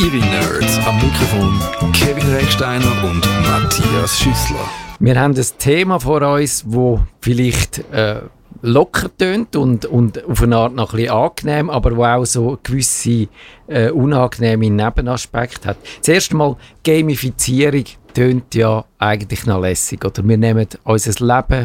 Ihre Nerds am Mikrofon Kevin Rechsteiner und Matthias Schüssler. Wir haben ein Thema vor uns, das vielleicht locker tönt und auf eine Art noch ein bisschen angenehm, aber wo auch so gewisse unangenehme Nebenaspekte hat. Zuerst einmal, Gamifizierung tönt ja eigentlich noch lässig. Oder wir nehmen unser Leben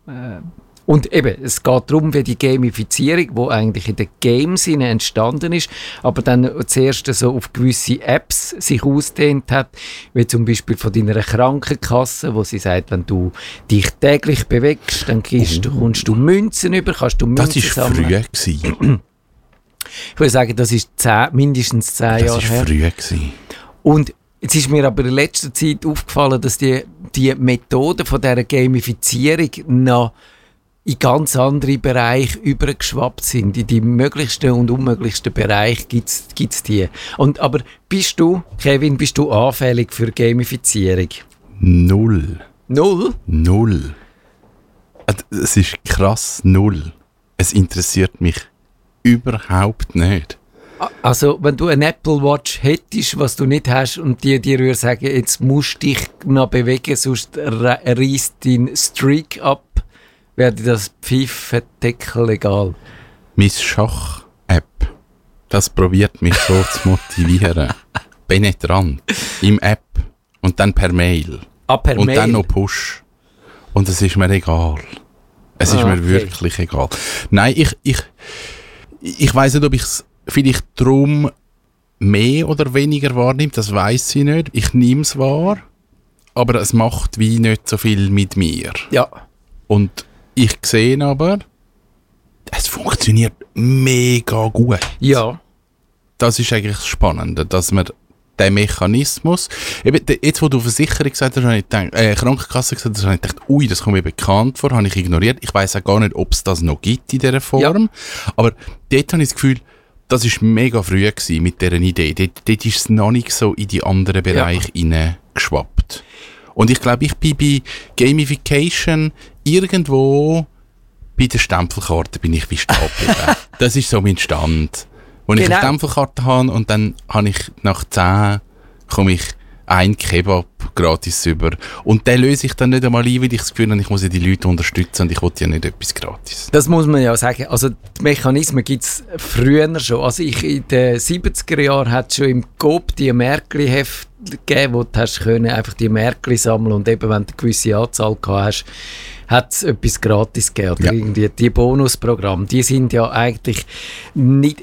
und eben, es geht darum, wie die Gamifizierung, die eigentlich in den Games entstanden ist, aber dann zuerst so auf gewisse Apps sich ausgedehnt hat, wie zum Beispiel von deiner Krankenkasse, wo sie sagt, wenn du dich täglich bewegst, dann kommst du Münzen über, kannst du Münzen sammeln. Das war früh. Ich würde sagen, das ist mindestens 10 Jahre her. Das war früh gewesen. Und jetzt ist mir aber in letzter Zeit aufgefallen, dass die Methoden von dieser Gamifizierung noch in ganz andere Bereiche übergeschwappt sind. In die möglichsten und unmöglichsten Bereiche gibt's die. Aber Kevin, bist du anfällig für Gamifizierung? Null. Null? Es ist krass, null. Es interessiert mich überhaupt nicht. Also, wenn du eine Apple Watch hättest, was du nicht hast, und dir würde sagen, jetzt musst du dich noch bewegen, sonst reißt dein Streak ab, wäre das Pfeifendeckel egal. Meine Schach-App, das probiert mich so zu motivieren. Penetrant. Im App. Und dann per Mail. Per und Mail? Dann noch Push. Und es ist mir egal. Es ist mir wirklich egal. Nein, ich weiss nicht, ob ich es vielleicht drum mehr oder weniger wahrnehme. Das weiss ich nicht. Ich nehme es wahr. Aber es macht wie nicht so viel mit mir. Ja. Und ich sehe aber, es funktioniert mega gut. Ja. Das ist eigentlich das Spannende, dass man den Mechanismus, eben jetzt wo du Versicherung gesagt hast, habe ich gedacht, Krankenkasse gesagt hast, habe ich gedacht, ui, das kommt mir bekannt vor, habe ich ignoriert. Ich weiss auch gar nicht, ob es das noch gibt in dieser Form. Ja. Aber dort habe ich das Gefühl, das war mega früh gewesen mit dieser Idee. Dort ist es noch nicht so in die anderen Bereiche hineingeschwappt. Und ich glaube, ich bin bei Gamification irgendwo bei der Stempelkarte bin ich wie stehen geblieben. Das ist so mein Stand. Wo ich eine Stempelkarte habe und dann habe ich nach 10 komme ich ein Kebab gratis über. Und den löse ich dann nicht einmal ein, weil ich das Gefühl habe, ich muss ja die Leute unterstützen und ich will ja nicht etwas gratis. Das muss man ja sagen. Also die Mechanismen gibt es früher schon. Also in den 70er Jahren hat es schon im Coop die Märkli-Hefte gegeben, wo du hast können, einfach die Märkli sammeln und eben, wenn du eine gewisse Anzahl gehabt hast, hat es etwas gratis gegeben. Oder irgendwie die Bonusprogramme, die sind ja eigentlich nicht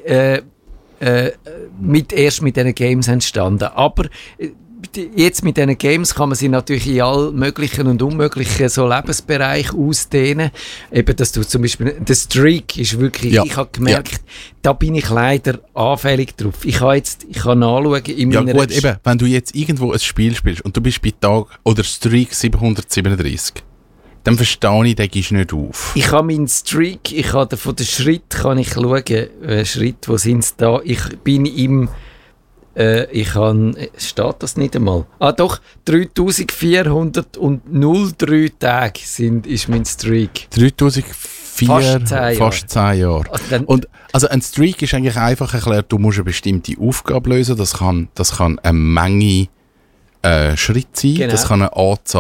erst mit diesen Games entstanden. Aber jetzt mit diesen Games kann man sie natürlich in all möglichen und unmöglichen so Lebensbereichen ausdehnen. Eben, dass du zum Beispiel, der Streak ist wirklich, ich habe gemerkt, da bin ich leider anfällig drauf. Ich kann nachschauen in meiner... Ja gut, eben, wenn du jetzt irgendwo ein Spiel spielst und du bist bei Tag oder Streak 737, dann verstehe ich, den gehst du nicht auf. Ich habe meinen Streak, von den Schritten kann ich schauen, Schritt, wo sind es da? Ich bin im... steht das nicht einmal? Doch, 3403 Tage ist mein Streak. 3004, fast 10 Jahre. Also ein Streak ist eigentlich einfach erklärt, du musst eine bestimmte Aufgabe lösen. Das kann eine Menge Schritte sein, das kann eine Anzahl